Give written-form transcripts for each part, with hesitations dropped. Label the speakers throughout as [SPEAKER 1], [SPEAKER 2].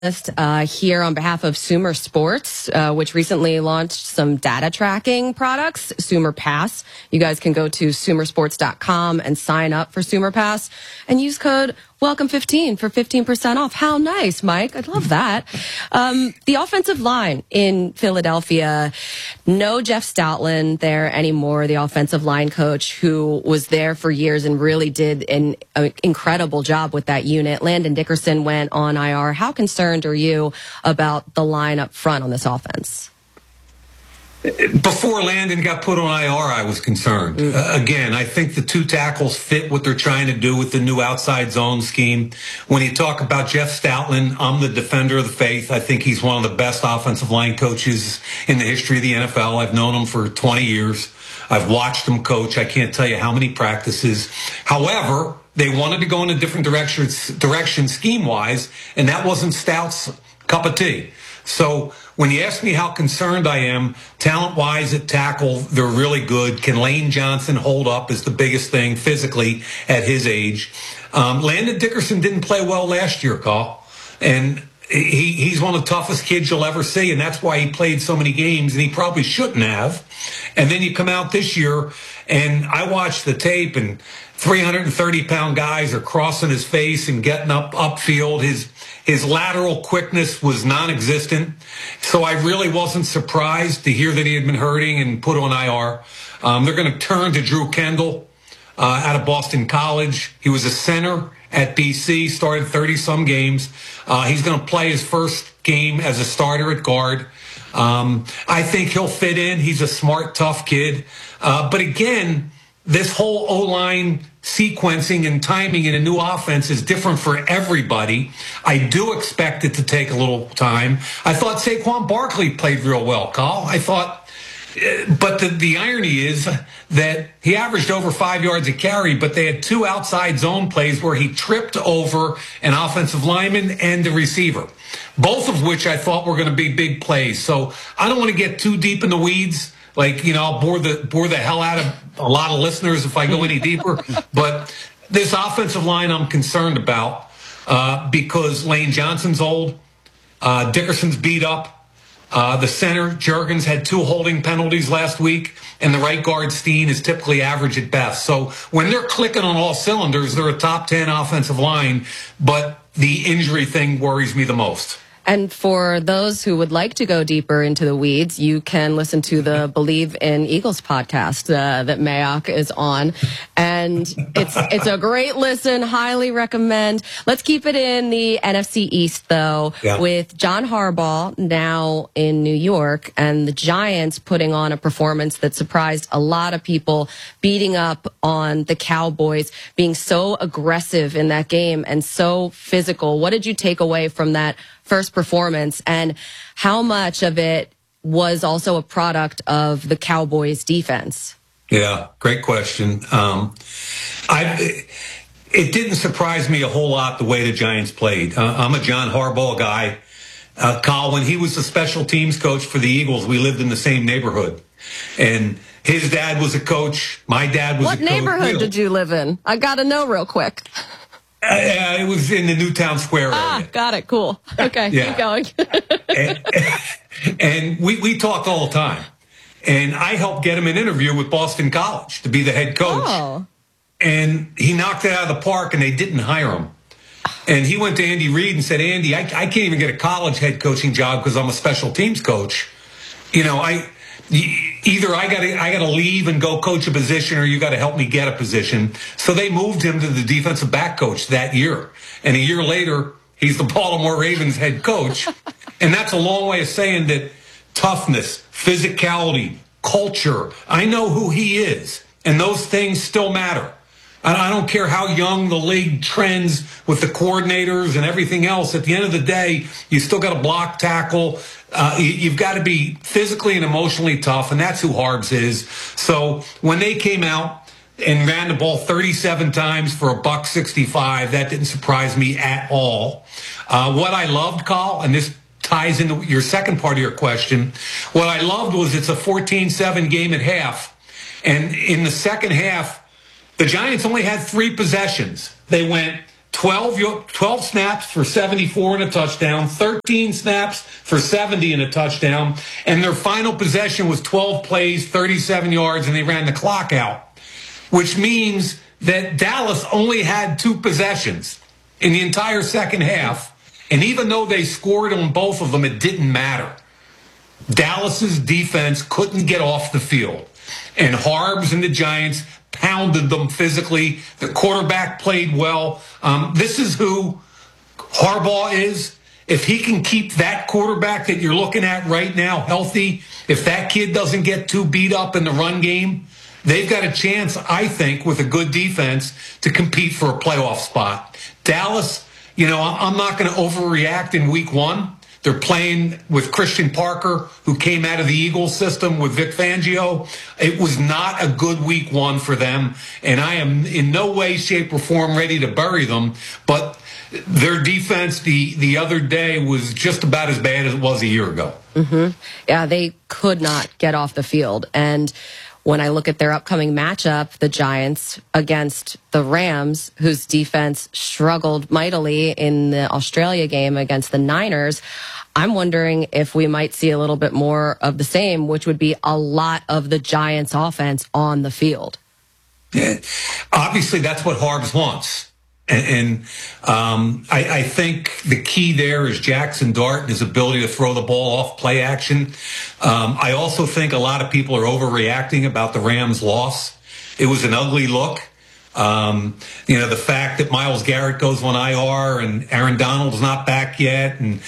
[SPEAKER 1] Here on behalf of Sumer Sports, which recently launched some data tracking products, Sumer Pass. You guys can go to sumersports.com and sign up for Sumer Pass and use code WELCOME15 for 15% off. How nice, Mike. I'd love that. The offensive line in Philadelphia, no Jeff Stoutland there anymore, the offensive line coach who was there for years and really did an incredible job with that unit. Landon Dickerson went on IR. How concerned are you about the line up front on this offense?
[SPEAKER 2] Before Landon got put on IR, I was concerned. Again, I think the two tackles fit what they're trying to do with the new outside zone scheme. When you talk about Jeff Stoutland, I'm the defender of the faith. I think he's one of the best offensive line coaches in the history of the NFL. I've known him for 20 years. I've watched him coach. I can't tell you how many practices. However, they wanted to go in a different direction scheme-wise, and that wasn't Stout's cup of tea. So when you ask me how concerned I am, talent-wise at tackle, they're really good. Can Lane Johnson hold up is the biggest thing physically at his age. Landon Dickerson didn't play well last year, Carl. And he's one of the toughest kids you'll ever see, and that's why he played so many games, and he probably shouldn't have. And then you come out this year, and I watched the tape, and 330-pound guys are crossing his face and getting upfield. His lateral quickness was non-existent. So I really wasn't surprised to hear that he had been hurting and put on IR. They're going to turn to Drew Kendall out of Boston College. He was a center at BC, started 30-some games. He's going to play his first game as a starter at guard. I think he'll fit in. He's a smart, tough kid. But again, this whole O-line sequencing and timing in a new offense is different for everybody. I do expect it to take a little time. I thought Saquon Barkley played real well, Carl. I thought, but the irony is that he averaged over 5 yards a carry, but they had two outside zone plays where he tripped over an offensive lineman and a receiver, both of which I thought were going to be big plays. So I don't want to get too deep in the weeds. Like, you know, I'll bore the hell out of a lot of listeners if I go any deeper. But this offensive line I'm concerned about because Lane Johnson's old, Dickerson's beat up, the center, Juergens, had 2 holding penalties last week, and the right guard, Steen, is typically average at best. So when they're clicking on all cylinders, they're a top 10 offensive line, but the injury thing worries me the most.
[SPEAKER 1] And for those who would like to go deeper into the weeds, you can listen to the Believe in Eagles podcast that Mayock is on. And it's a great listen, highly recommend. Let's keep it in the NFC East, though, with John Harbaugh now in New York and the Giants putting on a performance that surprised a lot of people, beating up on the Cowboys, being so aggressive in that game and so physical. What did you take away from that first performance, and how much of it was also a product of the Cowboys defense?
[SPEAKER 2] Yeah, great question. It didn't surprise me a whole lot the way the Giants played. I'm a John Harbaugh guy. Kyle, when he was the special teams coach for the Eagles, we lived in the same neighborhood. And his dad was a coach. My dad was a coach.
[SPEAKER 1] What neighborhood did you live in? I got to know real quick.
[SPEAKER 2] It was in the Newtown Square area.
[SPEAKER 1] Got it. Cool. Okay, keep going.
[SPEAKER 2] and we talked all the time. And I helped get him an interview with Boston College to be the head coach.
[SPEAKER 1] Oh.
[SPEAKER 2] And he knocked it out of the park, and they didn't hire him. And he went to Andy Reid and said, Andy, I can't even get a college head coaching job because I'm a special teams coach. You know, either I got to leave and go coach a position, or you got to help me get a position. So they moved him to the defensive back coach that year. And a year later, he's the Baltimore Ravens head coach. And that's a long way of saying that toughness, physicality, culture, I know who he is. And those things still matter. I don't care how young the league trends with the coordinators and everything else. At the end of the day, you still got to block, tackle. You've got to be physically and emotionally tough, and that's who Harbs is. So when they came out and ran the ball 37 times for $165, that didn't surprise me at all. What I loved, Carl, and this ties into your second part of your question, what I loved was it's a 14-7 game at half. And in the second half, the Giants only had 3 possessions. They went 12 snaps for 74 and a touchdown, 13 snaps for 70 and a touchdown, and their final possession was 12 plays, 37 yards, and they ran the clock out, which means that Dallas only had 2 possessions in the entire second half, and even though they scored on both of them, it didn't matter. Dallas's defense couldn't get off the field, and Harbs and the Giants pounded them physically. The quarterback played well. This is who Harbaugh is. If he can keep that quarterback that you're looking at right now healthy, if that kid doesn't get too beat up in the run game, they've got a chance, I think, with a good defense to compete for a playoff spot. Dallas, I'm not going to overreact in week 1. They're playing with Christian Parker, who came out of the Eagles system with Vic Fangio. It was not a good week 1 for them, and I am in no way, shape, or form ready to bury them. But their defense the other day was just about as bad as it was a year ago.
[SPEAKER 1] Mm-hmm. Yeah, they could not get off the field. And when I look at their upcoming matchup, the Giants against the Rams, whose defense struggled mightily in the Australia game against the Niners, I'm wondering if we might see a little bit more of the same, which would be a lot of the Giants' offense on the field.
[SPEAKER 2] Yeah, obviously, that's what Harbs wants. And I think the key there is Jackson Dart and his ability to throw the ball off play action. I also think a lot of people are overreacting about the Rams' loss. It was an ugly look. The fact that Myles Garrett goes on IR and Aaron Donald's not back yet. And,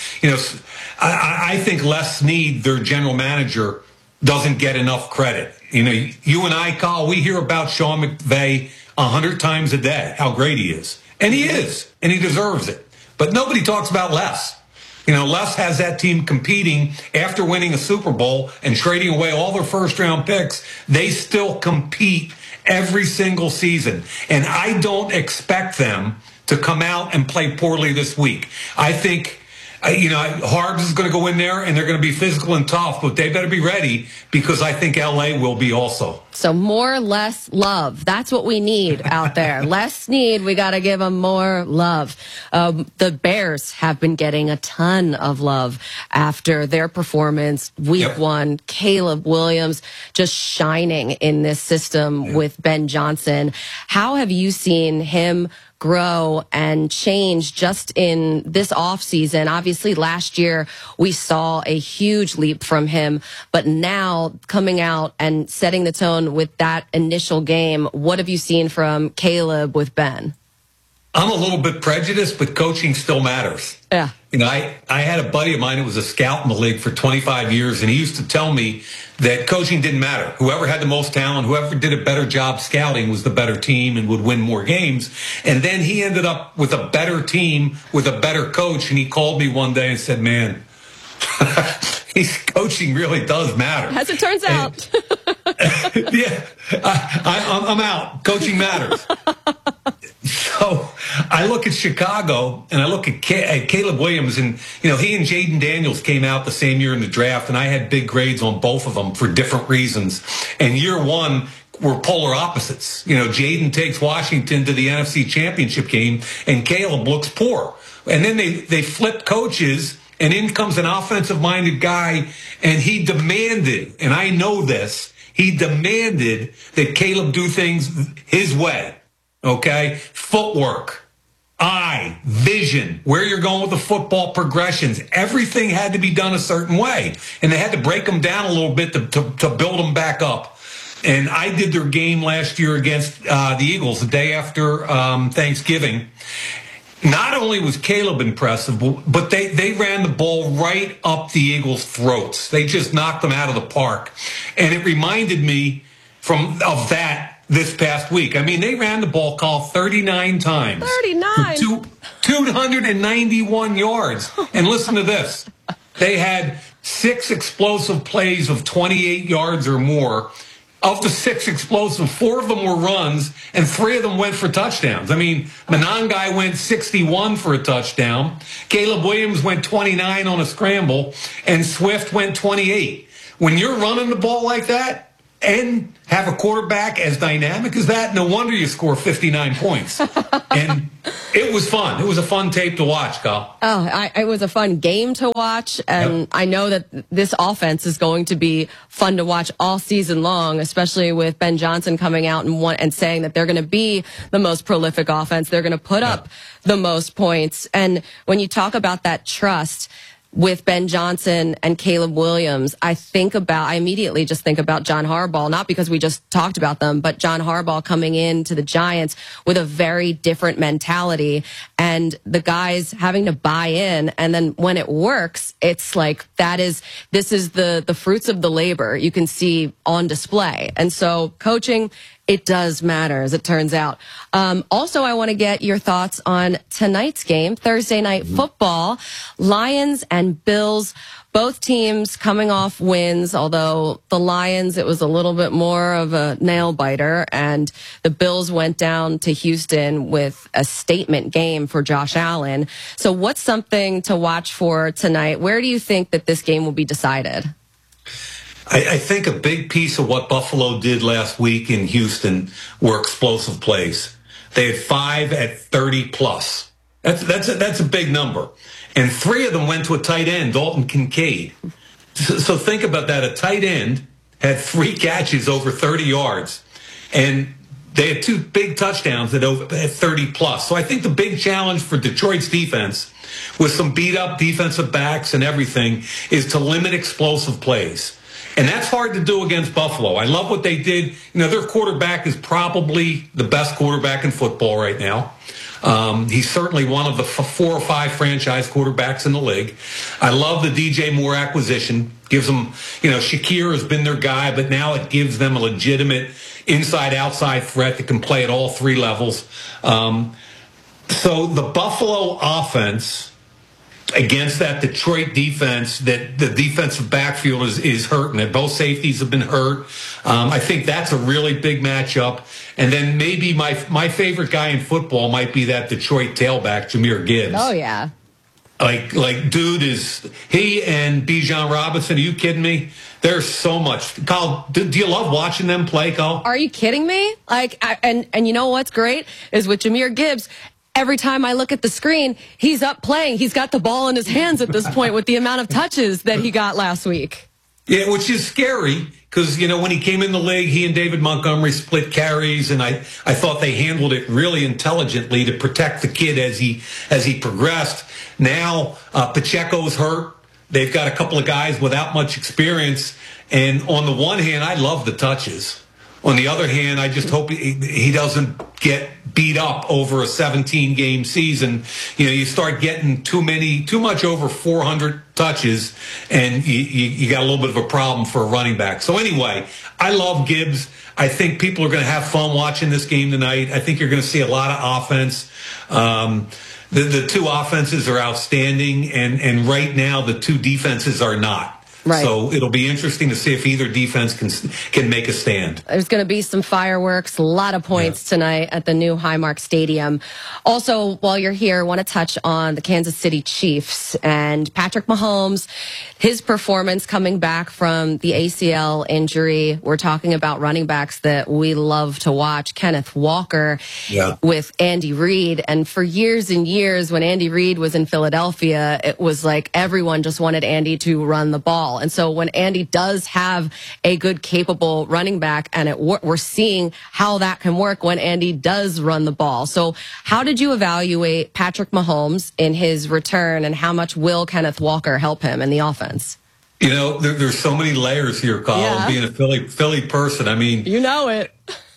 [SPEAKER 2] I think Les Snead, their general manager, doesn't get enough credit. You and I, Kyle, we hear about Sean McVay 100 times a day, how great he is. And he is, and he deserves it. But nobody talks about Les. Les has that team competing after winning a Super Bowl and trading away all their first-round picks. They still compete every single season. And I don't expect them to come out and play poorly this week. I think, Harbs is going to go in there and they're going to be physical and tough, but they better be ready because I think LA will be also.
[SPEAKER 1] So more, less love. That's what we need out there. Less need. We got to give them more love. The Bears have been getting a ton of love after their performance week 1. Caleb Williams just shining in this system with Ben Johnson. How have you seen him grow and change just in this offseason? Obviously, last year we saw a huge leap from him, but now coming out and setting the tone with that initial game, what have you seen from Caleb with Ben?
[SPEAKER 2] I'm a little bit prejudiced, but coaching still matters.
[SPEAKER 1] Yeah.
[SPEAKER 2] I had a buddy of mine who was a scout in the league for 25 years, and he used to tell me that coaching didn't matter. Whoever had the most talent, whoever did a better job scouting was the better team and would win more games. And then he ended up with a better team, with a better coach, and he called me one day and said, man, coaching really does matter.
[SPEAKER 1] As it turns out.
[SPEAKER 2] I'm out. Coaching matters. So I look at Chicago and I look at Caleb Williams, and he and Jaden Daniels came out the same year in the draft, and I had big grades on both of them for different reasons. And year 1 were polar opposites. Jaden takes Washington to the NFC Championship game, and Caleb looks poor. And then they flipped coaches, and in comes an offensive-minded guy, and he demanded, and I know this, he demanded that Caleb do things his way. Okay? Footwork, eye, vision, where you're going with the football progressions. Everything had to be done a certain way. And they had to break them down a little bit to build them back up. And I did their game last year against the Eagles the day after Thanksgiving. Not only was Caleb impressive, but they ran the ball right up the Eagles' throats. They just knocked them out of the park. And it reminded me of that this past week. I mean, they ran the ball call 39 times.
[SPEAKER 1] 39?
[SPEAKER 2] 291 yards. And listen to this. They had 6 explosive plays of 28 yards or more. Of the 6 explosive, 4 of them were runs, and 3 of them went for touchdowns. I mean, Monangai went 61 for a touchdown. Caleb Williams went 29 on a scramble, and Swift went 28. When you're running the ball like that, and have a quarterback as dynamic as that, no wonder you score 59 points. And it was fun. It was a fun tape to watch, Kyle.
[SPEAKER 1] Oh, it was a fun game to watch, and yep. I know that this offense is going to be fun to watch all season long, especially with Ben Johnson coming out and saying that they're going to be the most prolific offense. They're going to put up the most points. And when you talk about that trust with Ben Johnson and Caleb Williams, I immediately just think about John Harbaugh, not because we just talked about them, but John Harbaugh coming into the Giants with a very different mentality and the guys having to buy in. And then when it works, it's like this is the fruits of the labor you can see on display. And so coaching, it does matter, as it turns out. Also, I want to get your thoughts on tonight's game, Thursday Night Football. Lions and Bills, both teams coming off wins, although the Lions, it was a little bit more of a nail-biter, and the Bills went down to Houston with a statement game for Josh Allen. So what's something to watch for tonight? Where do you think that this game will be decided?
[SPEAKER 2] I think a big piece of what Buffalo did last week in Houston were explosive plays. They had 5 at 30 plus. That's a big number. And 3 of them went to a tight end, Dalton Kincaid. So think about that. A tight end had 3 catches over 30 yards. And they had 2 big touchdowns at 30 plus. So I think the big challenge for Detroit's defense, with some beat up defensive backs and everything, is to limit explosive plays. And that's hard to do against Buffalo. I love what they did. Their quarterback is probably the best quarterback in football right now. He's certainly one of the 4 or 5 franchise quarterbacks in the league. I love the DJ Moore acquisition. Gives them, Shakir has been their guy, but now it gives them a legitimate inside-outside threat that can play at all 3 levels. So the Buffalo offense against that Detroit defense, that the defensive backfield is hurting. That both safeties have been hurt. I think that's a really big matchup. And then maybe my favorite guy in football might be that Detroit tailback, Jahmyr Gibbs.
[SPEAKER 1] Oh, yeah.
[SPEAKER 2] Like, dude, he and Bijan Robinson, are you kidding me? There's so much. Kyle, do you love watching them play, Kyle?
[SPEAKER 1] Are you kidding me? And you know what's great is with Jahmyr Gibbs, every time I look at the screen, he's up playing. He's got the ball in his hands at this point with the amount of touches that he got last week.
[SPEAKER 2] Yeah, which is scary because, when he came in the league, he and David Montgomery split carries, and I thought they handled it really intelligently to protect the kid as he progressed. Now, Pacheco's hurt. They've got a couple of guys without much experience, and on the one hand, I love the touches. On the other hand, I just hope he doesn't get beat up over a 17-game season. You start getting too much over 400 touches, and you got a little bit of a problem for a running back. So anyway, I love Gibbs. I think people are going to have fun watching this game tonight. I think you're going to see a lot of offense. The 2 offenses are outstanding, and right now the 2 defenses are not.
[SPEAKER 1] Right.
[SPEAKER 2] So it'll be interesting to see if either defense can make a stand.
[SPEAKER 1] There's going to be some fireworks, a lot of points tonight at the new Highmark Stadium. Also, while you're here, I want to touch on the Kansas City Chiefs and Patrick Mahomes, his performance coming back from the ACL injury. We're talking about running backs that we love to watch. Kenneth Walker with Andy Reid. And for years and years, when Andy Reid was in Philadelphia, it was like everyone just wanted Andy to run the ball. And so when Andy does have a good, capable running back, and we're seeing how that can work when Andy does run the ball. So how did you evaluate Patrick Mahomes in his return, and how much will Kenneth Walker help him in the offense?
[SPEAKER 2] There's so many layers here, Colin, being a Philly person. I mean,
[SPEAKER 1] you know it.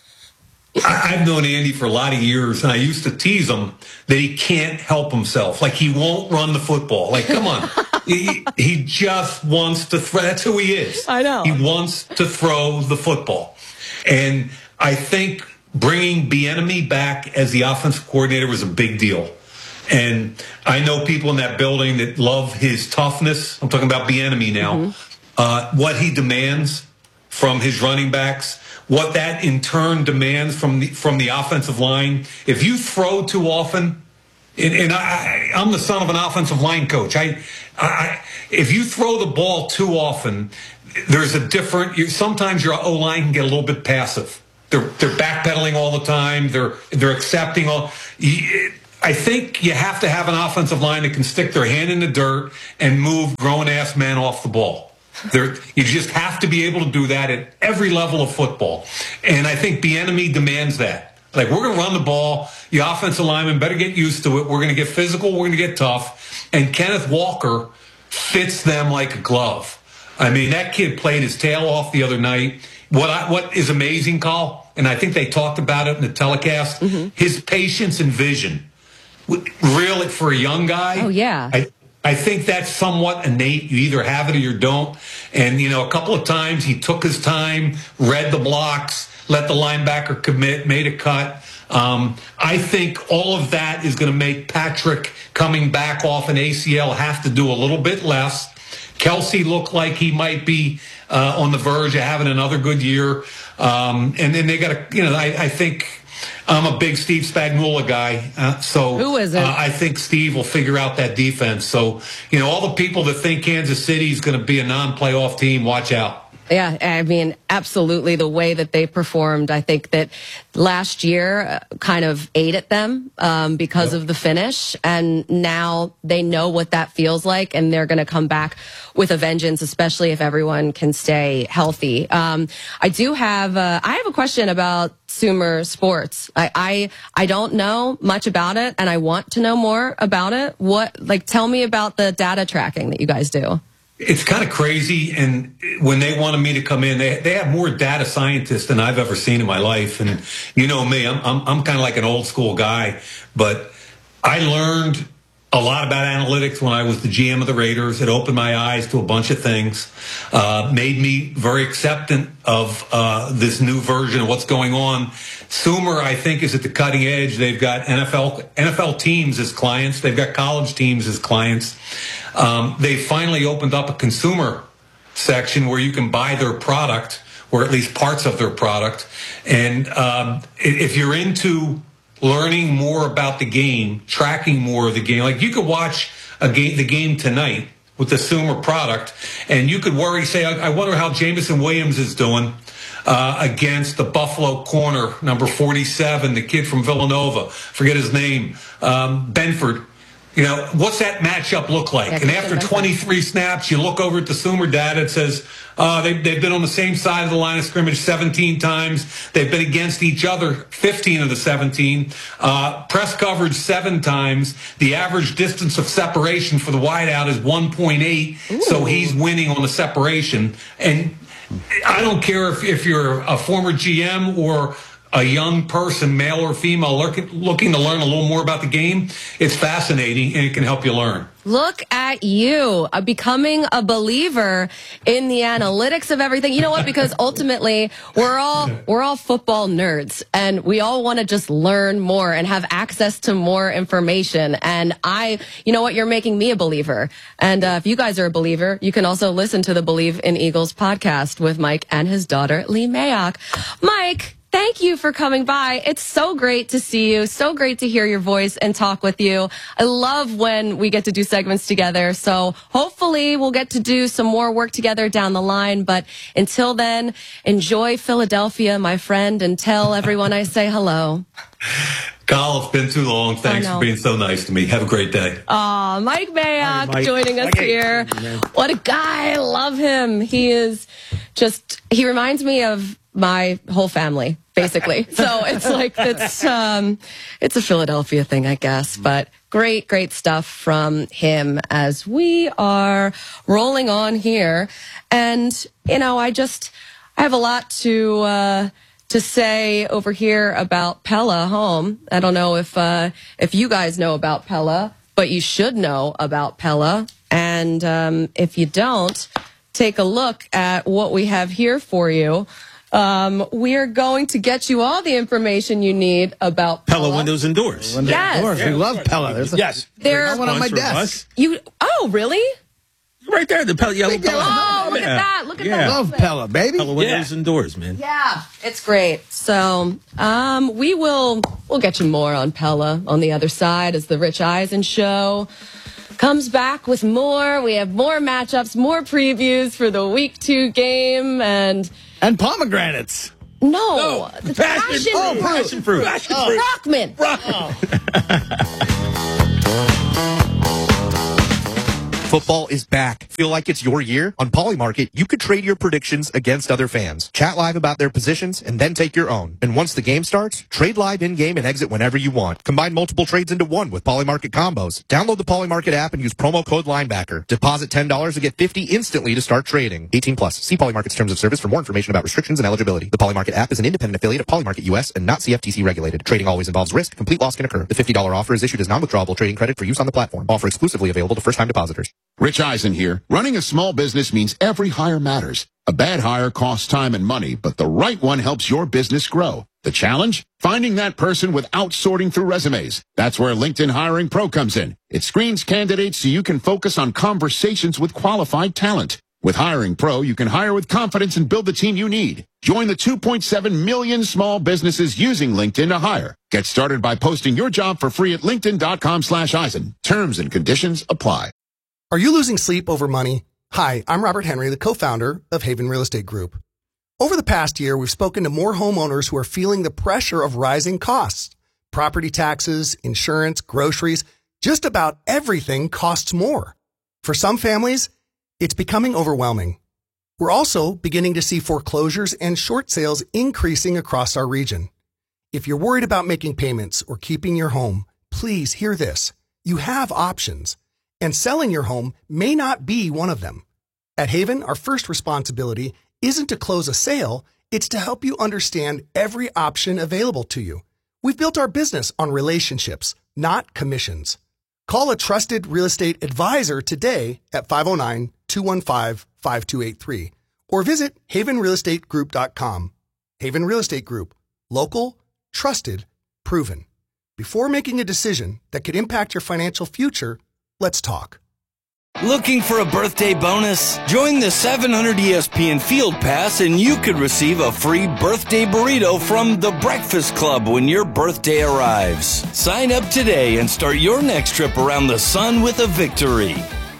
[SPEAKER 2] I've known Andy for a lot of years, and I used to tease him that he can't help himself. Like, he won't run the football. Like, come on. He just wants to throw. That's who he is.
[SPEAKER 1] I know.
[SPEAKER 2] He wants to throw the football. And I think bringing Bieniemy back as the offensive coordinator was a big deal. And I know people in that building that love his toughness. I'm talking about Bieniemy now. Mm-hmm. What he demands from his running backs, what that in turn demands from the offensive line. If you throw too often, And I'm the son of an offensive line coach. If you throw the ball too often, there's a different. Sometimes your O line can get a little bit passive. They're backpedaling all the time. They're accepting all. I think you have to have an offensive line that can stick their hand in the dirt and move grown-ass men off the ball. You just have to be able to do that at every level of football. And I think Bieniemy demands that. Like, we're going to run the ball. The offensive linemen better get used to it. We're going to get physical. We're going to get tough. And Kenneth Walker fits them like a glove. I mean, that kid played his tail off the other night. What is amazing, Carl, and I think they talked about it in the telecast, his patience and vision. Really, for a young guy.
[SPEAKER 1] Oh, yeah.
[SPEAKER 2] I think that's somewhat innate. You either have it or you don't. And, a couple of times he took his time, read the blocks, let the linebacker commit, made a cut. I think all of that is going to make Patrick coming back off an ACL have to do a little bit less. Kelsey looked like he might be on the verge of having another good year. And then they got to, I think I'm a big Steve Spagnuolo guy. So
[SPEAKER 1] who is it?
[SPEAKER 2] I think Steve will figure out that defense. So, all the people that think Kansas City is going to be a non-playoff team, watch out.
[SPEAKER 1] Yeah, I mean, absolutely. The way that they performed, I think that last year kind of ate at them because of the finish. And now they know what that feels like, and they're going to come back with a vengeance, especially if everyone can stay healthy. I have a question about Sumer Sports. I don't know much about it, and I want to know more about it. Tell me about the data tracking that you guys do.
[SPEAKER 2] It's kind of crazy, and when they wanted me to come in, they have more data scientists than I've ever seen in my life. And you know me, I'm kind of like an old school guy, but I learned a lot about analytics when I was the GM of the Raiders. It opened my eyes to a bunch of things, made me very acceptant of this new version of what's going on. Sumer, I think, is at the cutting edge. They've got NFL teams as clients. They've got college teams as clients. They finally opened up a consumer section where you can buy their product, or at least parts of their product. And if you're into learning more about the game, tracking more of the game, like you could watch the game tonight with the Sumer product, and you could worry, say, I wonder how Jameson Williams is doing against the Buffalo corner, number 47, the kid from Villanova, forget his name, Benford. What's that matchup look like? And after 23 snaps, you look over at the Sumer data, it says they've been on the same side of the line of scrimmage 17 times. They've been against each other 15 of the 17. Press coverage 7 times. The average distance of separation for the wideout is 1.8, so he's winning on the separation. And I don't care if you're a former GM or a young person, male or female, looking to learn a little more about the game. It's fascinating, and it can help you learn.
[SPEAKER 1] Look at you, becoming a believer in the analytics of everything. You know what? Because ultimately, we're all football nerds, and we all want to just learn more and have access to more information. And you know what? You're making me a believer. And if you guys are a believer, you can also listen to the Believe in Eagles podcast with Mike and his daughter, Lee Mayock. Mike, thank you for coming by. It's so great to see you. So great to hear your voice and talk with you. I love when we get to do segments together. So hopefully we'll get to do some more work together down the line. But until then, enjoy Philadelphia, my friend, and tell everyone I say hello.
[SPEAKER 2] Carl, it's been too long. Thanks for being so nice to me. Have a great day.
[SPEAKER 1] Mike Mayock joining us here. What a guy. I love him. He reminds me of my whole family, basically. So it's like, it's a Philadelphia thing, I guess, but great stuff from him as we are rolling on here. And, I have a lot to say over here about Pella Home. I don't know if you guys know about Pella, but you should know about Pella. And, if you don't, take a look at what we have here for you. We are going to get you all the information you need about
[SPEAKER 3] Pella windows and doors.
[SPEAKER 1] Yes.
[SPEAKER 4] We love Pella.
[SPEAKER 3] Yes.
[SPEAKER 1] There's
[SPEAKER 4] one on my desk.
[SPEAKER 1] Oh, really?
[SPEAKER 3] Right there, the Pella yellow Pella.
[SPEAKER 1] Oh, look at that. Look at that.
[SPEAKER 4] Love Pella, baby.
[SPEAKER 3] Pella windows and doors, man.
[SPEAKER 1] Yeah, it's great. So, we'll get you more on Pella on the other side as the Rich Eisen Show comes back with more. We have more matchups, more previews for the Week 2 game, and
[SPEAKER 4] pomegranates.
[SPEAKER 1] No, the passion fruit. Rockman.
[SPEAKER 5] Football is back. Feel like it's your year? On Polymarket, you could trade your predictions against other fans. Chat live about their positions and then take your own. And once the game starts, trade live in-game and exit whenever you want. Combine multiple trades into one with Polymarket combos. Download the Polymarket app and use promo code Linebacker. Deposit $10 to get $50 instantly to start trading. 18+. See Polymarket's terms of service for more information about restrictions and eligibility. The Polymarket app is an independent affiliate of Polymarket US and not CFTC regulated. Trading always involves risk. Complete loss can occur. The $50 offer is issued as non-withdrawable trading credit for use on the platform. Offer exclusively available to first-time depositors.
[SPEAKER 6] Rich Eisen here. Running a small business means every hire matters. A bad hire costs time and money, but the right one helps your business grow. The challenge? Finding that person without sorting through resumes. That's where LinkedIn Hiring Pro comes in. It screens candidates so you can focus on conversations with qualified talent. With Hiring Pro, you can hire with confidence and build the team you need. Join the 2.7 million small businesses using LinkedIn to hire. Get started by posting your job for free at linkedin.com/Eisen. Terms and conditions apply.
[SPEAKER 7] Are you losing sleep over money? Hi, I'm Robert Henry, the co-founder of Haven Real Estate Group. Over the past year, we've spoken to more homeowners who are feeling the pressure of rising costs. Property taxes, insurance, groceries, just about everything costs more. For some families, it's becoming overwhelming. We're also beginning to see foreclosures and short sales increasing across our region. If you're worried about making payments or keeping your home, please hear this. You have options. And selling your home may not be one of them. At Haven, our first responsibility isn't to close a sale, it's to help you understand every option available to you. We've built our business on relationships, not commissions. Call a trusted real estate advisor today at 509-215-5283 or visit havenrealestategroup.com. Haven Real Estate Group. Local, trusted, proven. Before making a decision that could impact your financial future, let's talk.
[SPEAKER 8] Looking for a birthday bonus? Join the 700 ESPN Field Pass and you could receive a free birthday burrito from The Breakfast Club when your birthday arrives. Sign up today and start your next trip around the sun with a victory.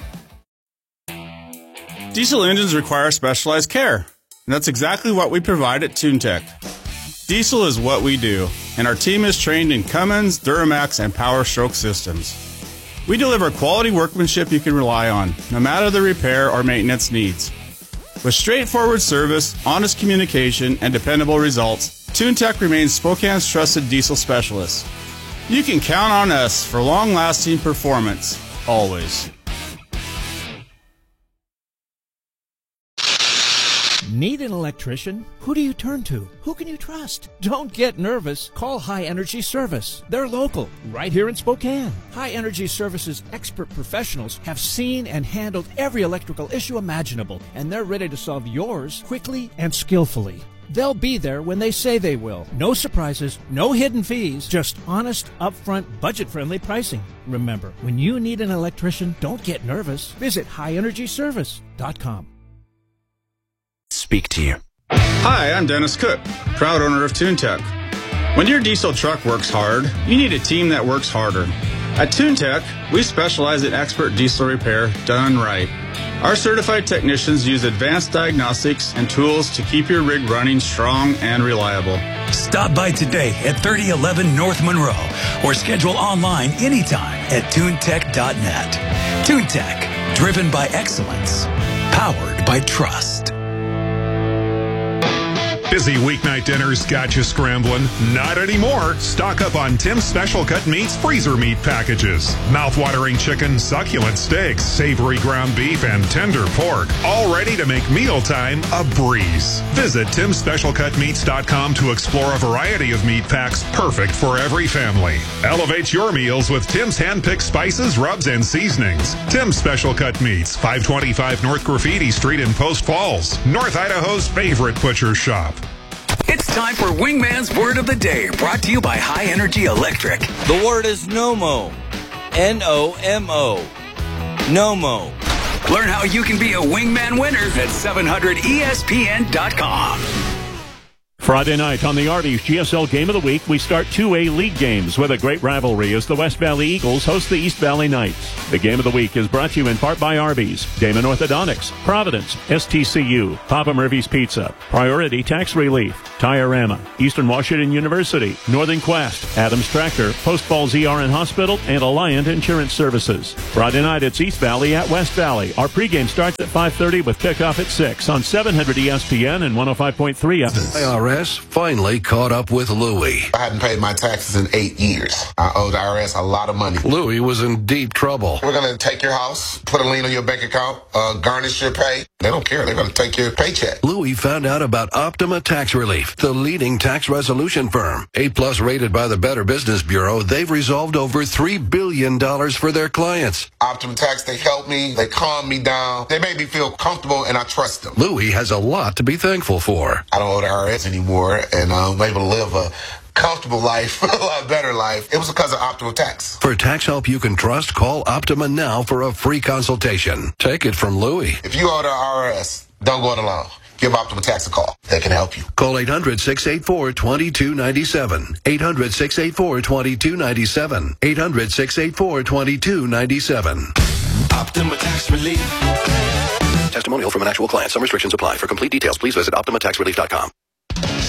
[SPEAKER 9] Diesel engines require specialized care, and that's exactly what we provide at TuneTech. Diesel is what we do, and our team is trained in Cummins, Duramax, and Power Stroke systems. We deliver quality workmanship you can rely on, no matter the repair or maintenance needs. With straightforward service, honest communication, and dependable results, TuneTech remains Spokane's trusted diesel specialist. You can count on us for long-lasting performance, always.
[SPEAKER 10] Need an electrician? Who do you turn to? Who can you trust? Don't get nervous. Call High Energy Service. They're local, right here in Spokane. High Energy Service's expert professionals have seen and handled every electrical issue imaginable, and they're ready to solve yours quickly and skillfully. They'll be there when they say they will. No surprises, no hidden fees, just honest, upfront, budget-friendly pricing. Remember, when you need an electrician, don't get nervous. Visit highenergyservice.com.
[SPEAKER 8] Speak to you.
[SPEAKER 9] Hi, I'm Dennis Cook, proud owner of TuneTech. When your diesel truck works hard, you need a team that works harder. At TuneTech, we specialize in expert diesel repair done right. Our certified technicians use advanced diagnostics and tools to keep your rig running strong and reliable.
[SPEAKER 11] Stop by today at 3011 North Monroe or schedule online anytime at tunetech.net. TuneTech, driven by excellence, powered by trust.
[SPEAKER 12] Busy weeknight dinners got you scrambling? Not anymore. Stock up on Tim's Special Cut Meats freezer meat packages. Mouth-watering chicken, succulent steaks, savory ground beef, and tender pork. All ready to make mealtime a breeze. Visit TimSpecialCutMeats.com to explore a variety of meat packs perfect for every family. Elevate your meals with Tim's hand-picked spices, rubs, and seasonings. Tim's Special Cut Meats, 525 North Graffiti Street in Post Falls, North Idaho's favorite butcher shop.
[SPEAKER 11] It's time for Wingman's Word of the Day, brought to you by High Energy Electric.
[SPEAKER 8] The word is NOMO. N-O-M-O. NOMO.
[SPEAKER 11] Learn how you can be a wingman winner at 700ESPN.com.
[SPEAKER 10] Friday night on the Arby's GSL Game of the Week, we start 2A League games with a great rivalry as the West Valley Eagles host the East Valley Knights. The Game of the Week is brought to you in part by Arby's, Damon Orthodontics, Providence, STCU, Papa Murphy's Pizza, Priority Tax Relief, Tiorama, Eastern Washington University, Northern Quest, Adams Tractor, Post Falls ER and Hospital, and Alliant Insurance Services. Friday night, it's East Valley at West Valley. Our pregame starts at 5:30 with kickoff at 6 on 700 ESPN and 105.3 FM.
[SPEAKER 13] IRS finally caught up with Louie.
[SPEAKER 14] I hadn't paid my taxes in 8 years. I owed the IRS a lot of money.
[SPEAKER 13] Louie was in deep trouble.
[SPEAKER 14] We're going to take your house, put a lien on your bank account, garnish your pay. They don't care. They're going to take your paycheck.
[SPEAKER 13] Louie found out about Optima Tax Relief, the leading tax resolution firm. A+ rated by the Better Business Bureau, they've resolved over $3 billion for their clients.
[SPEAKER 14] Optima Tax, they help me. They calm me down. They make me feel comfortable, and I trust them.
[SPEAKER 13] Louie has a lot to be thankful for.
[SPEAKER 14] I don't owe the IRS anymore, and I'm able to live a comfortable life, a lot better life. It was because of Optima Tax.
[SPEAKER 13] For tax help you can trust, call Optima now for a free consultation. Take it from Louie.
[SPEAKER 14] If you owe the IRS, don't go it alone. Give Optima Tax a call. They can help you.
[SPEAKER 13] Call 800-684-2297. 800-684-2297. 800-684-2297.
[SPEAKER 11] Optima Tax Relief.
[SPEAKER 13] Testimonial from an actual client. Some restrictions apply. For complete details, please visit OptimaTaxRelief.com.